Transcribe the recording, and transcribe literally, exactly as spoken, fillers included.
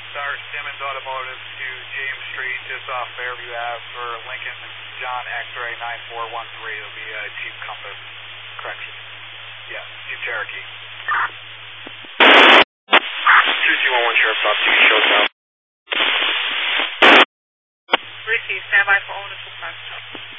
Star Simmons Automotive to James Street, just off Fairview Ave for Lincoln John X-Ray nine four one three. It'll be uh, Jeep Compass. Correction. Yeah, Jeep Cherokee. two two one one Sheriff Stop two, show south. Receive, stand by for owner to five stop.